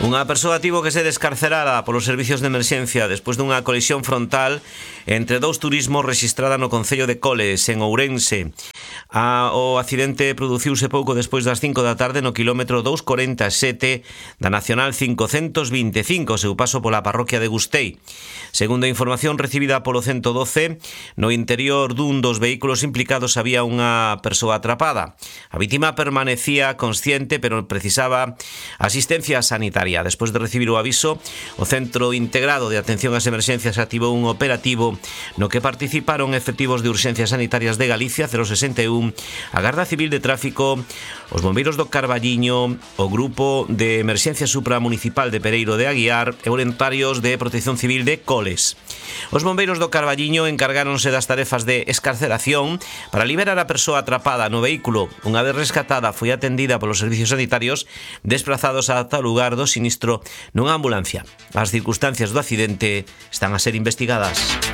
Unha persoa tivo que ser descarcerada polos servicios de emerxencia despois dunha colisión frontal entre dous turismos rexistrada no concello de Coles, en Ourense. O accidente produciuse pouco despois das 5 da tarde no quilómetro 247 da Nacional 525, seu paso pola parroquia de Gustei. Segundo a información recibida polo 112, no interior dun dos vehículos implicados había unha persoa atrapada. A vítima permanecía consciente, pero precisaba asistencia sanitaria. Despois de recibir o aviso, o Centro Integrado de Atención ás Emerxencias activou un operativo no que participaron efectivos de Urxencias Sanitarias de Galicia 061, a Garda Civil de Tráfico, os bombeiros do Carballiño, o Grupo de Emerxencia Supramunicipal de Pereiro de Aguiar e voluntarios de Protección Civil de Coles. Os bombeiros do Carballiño encargáronse das tarefas de escarceración para liberar a persoa atrapada no vehículo. Unha vez rescatada, foi atendida polos servicios sanitarios desprazados ata o lugar do sinistro nunha ambulancia. As circunstancias do accidente están a ser investigadas.